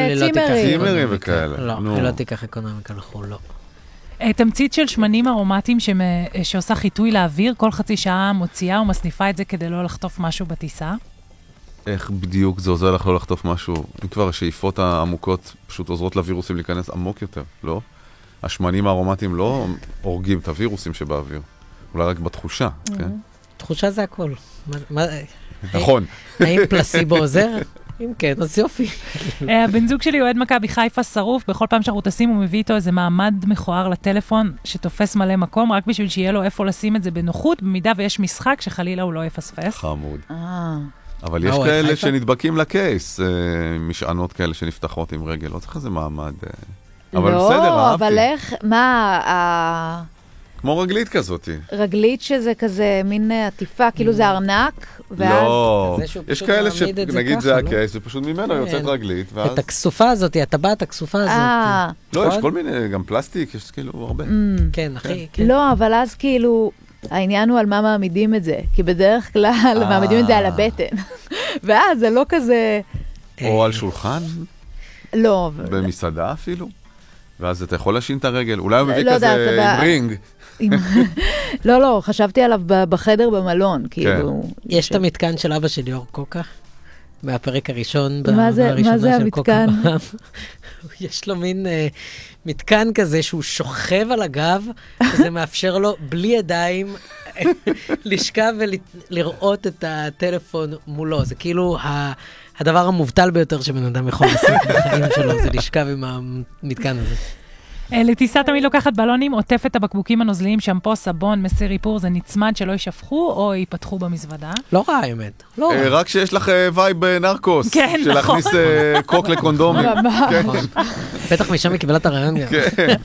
צימרים וכאלה. לא, לא תיקח אקונומיקה לחול, לא. תמצית של שמנים ארומטיים שעושה חיטוי לאוויר, כל חצי שעה מוציאה ומסניפה את זה כדי לא לחטוף משהו בטיסה. איך בדיוק זה עוזר לך לא לחטוף משהו? אם כבר השאיפות העמוקות פשוט עוזרות לווירוסים להיכנס עמוק יותר, לא? השמנים הארומטיים לא הורגים את הווירוסים שבאוויר. אולי רק בתחושה, כן? תחושה זה הכל. נכון. האם פלסיבו עוזר? אם כן, אז יופי. הבן זוג שלי אוהד מכבי חיפה שרוף, בכל פעם שאנחנו טסים הוא מביא איתו איזה מעמד מכוער לטלפון שתופס מלא מקום, רק בשביל שיהיה לו איפה לשים את זה בנוחות, במידה ויש משחק שחלילה הוא לא יפספס. חמוד. אבל יש כאלה שנדבקים לקייס, משענות כאלה שנפתחות עם רגל, לא צריך איזה מעמד. אבל בסדר, אהבתי. לא, אבל איך, מה, כמו רגלית כזאת. רגלית שזה כזה מין עטיפה, כאילו זה ארנק, ואז... לא, יש כאלה שנגיד זה הקייס, ופשוט ממנו יוצאת רגלית, ואז... את הכסופה הזאת, הטבעת הכסופה הזאת. לא, יש כל מיני, גם פלסטיק, יש כאילו הרבה. כן, אחי. לא, אבל אז כאילו, העניין הוא על מה מעמידים את זה, כי בדרך כלל מעמידים את זה על הבטן, ואז זה לא כזה... או על שולחן? לא. במסעדה אפילו? ואז אתה יכול להשין את הרגל, אולי הוא מביא כזה עם רינג. לא, חשבתי עליו בחדר במלון, כאילו... יש את המתקן של אבא של ליאור קוקה, מהפרק הראשון, מה זה המתקן? יש לו מין מתקן כזה שהוא שוכב על הגב, וזה מאפשר לו בלי ידיים לשכב ולראות את הטלפון מולו. זה כאילו הדבר המובטל ביותר שבן אדם יכול לעשות בחיים שלו, זה לשכב עם המתקן הזה. לטיסה תמיד לוקחת בלונים, עוטף את הבקבוקים הנוזליים, שמפו, סבון, מסר איפור, זה נצמד שלא יישפכו או ייפתחו במזוודה. לא רע, האמת. רק שיש לך וייב נרקוס. כן, של להכניס קוק לקונדומים. בטח משם היא קיבלה את הרעיון גם.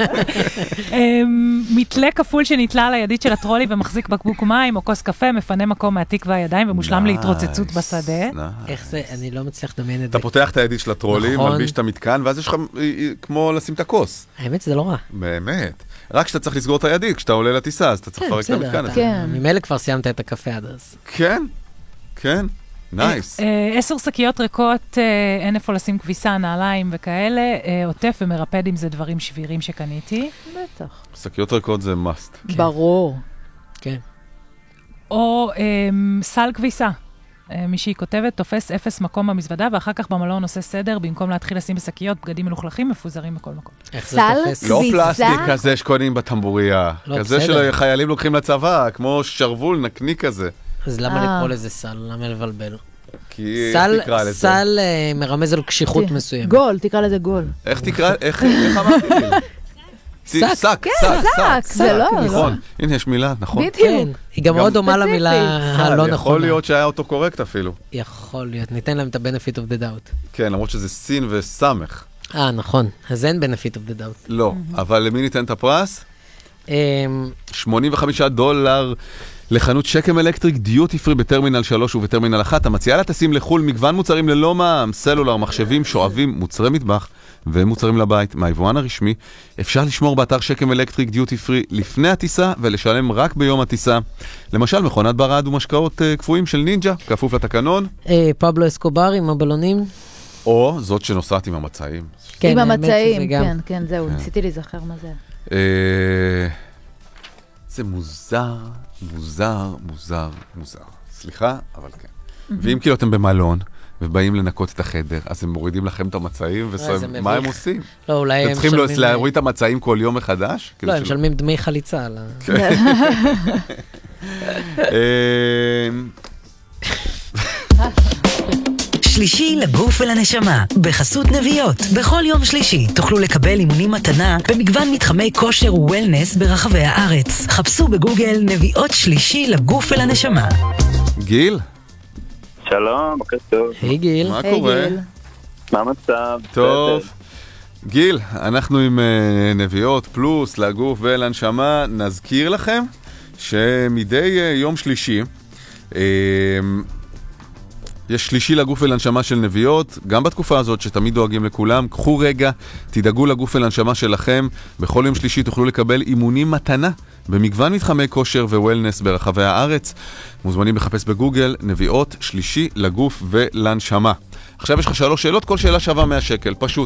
מתלה כפול שנתלה על הידית של הטרולי ומחזיק בקבוק מים או כוס קפה, מפנה מקום מהתיק והידיים ומושלם להתרוצצות בשדה. איך זה? אני לא מצליח לדמיין את אתה זה. פותח את הידית של הטרולי, מלביש את המתקן, ואז יש לך כמו לשים את הכוס. האמת זה לא רע. באמת. רק כשאתה צריך לסגור את הידית, כשאתה עולה לטיסה, אז אתה צריך לפרק את המתקן הזה. ממילא כבר סיימת את הקפה עד אז. כן, כן, נייס. 10 שקיות ריקות, אין איפה לשים כביסה, נעליים וכאלה, עוטף ומרפד אם זה דברים שבירים שקניתי. בטח. שקיות ריקות זה must. ברור. כן. או סל כביסה. מישהי כותבת, תופס 0 מקום במזוודה, ואחר כך במלון עושה סדר, במקום להתחיל לשים בשקיות, בגדים מלוכלכים, מפוזרים בכל מקום. סל כביסה? לא פלסטיק כזה שקונים בטמבוריה. כזה של חיילים לוקחים לצבא, כמו שרוול נקני כזה. אז למה לקרוא לזה סל? למה לבלבל? כי תקרא לזה? סל מרמז על קשיחות מסוימת. גול, תקרא לזה גול. איך תקרא, איך אמרתי לי? סק. זה לא. נכון, הנה יש מילה, נכון. בדיוק. היא גם מאוד דומה למילה הלא נכונה. יכול להיות שהיה אותו קורקט אפילו. יכול להיות, ניתן להם את ה-benefit of the doubt. כן, למרות שזה סין וסמך. נכון, אז אין benefit of the doubt. לא, אבל למי ניתן את הפרס? $85 לחנות שקם אלקטריק דיוטי פרי בטרמינל 3 ובטרמינל 1, המציעה לטסים לחול מגוון מוצרים ללא מע"מ, סלולר, מחשבים, שואבים, מוצרי מטבח ומוצרים לבית מהיבואן הרשמי. אפשר לשמור באתר שקם אלקטריק דיוטי פרי לפני הטיסה ולשלם רק ביום הטיסה. למשל, מכונת ברד ומשקאות קפואים של נינג'ה, כפוף לתקנון. פבלו אסקובר עם הבלונים. או זאת שנוסעת עם המצעים. עם המצעים, כן, זהו, ניסיתי להיזכר מה זה. זה מוזר. סליחה, אבל כן. ואם כאילו אתם במלון, ובאים לנקות את החדר, אז הם מורידים לכם את המצעים, ומה הם עושים? לא, אולי הם צריכים להוריד את המצעים כל יום מחדש? לא, הם משלמים דמי חליצה. שלישי לגוף ולנשמה, בחסות נביעות. בכל יום שלישי תוכלו לקבל אימונים מתנה במגוון מתחמי כושר ווולנס ברחבי הארץ. חפשו בגוגל נביעות שלישי לגוף ולנשמה. גיל? שלום, בוקר טוב. היי גיל. מה קורה? מה המצב? טוב. גיל, אנחנו עם נביעות פלוס לגוף ולנשמה. נזכיר לכם שמדי יום שלישי יש שלישי לגוף ולנשמה של נביעות, גם בתקופה הזאת שתמיד דואגים לכולם. קחו רגע, תדאגו לגוף ולנשמה שלכם. בכל יום שלישי תוכלו לקבל אימונים מתנה במגוון מתחמי כושר ווולנס ברחבי הארץ. מוזמנים לחפש בגוגל נביעות שלישי לגוף ולנשמה. עכשיו יש לך 3 שאלות, כל שאלה שווה $100, פשוט.